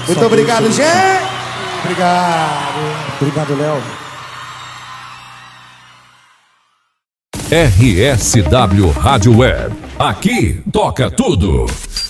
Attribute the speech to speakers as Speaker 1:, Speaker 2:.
Speaker 1: Muito obrigado, gente. Obrigado.
Speaker 2: Obrigado, Léo.
Speaker 3: RSW Rádio Web. Aqui toca tudo.